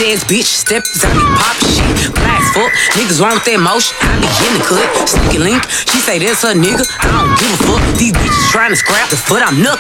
ass bitch, steppers, I be poppin' shit. Glass fuck, niggas want that motion, I be in the cut. Sneaky link, she say that's her nigga, I don't give a fuck. These bitches tryna scrap the foot, I'm nuck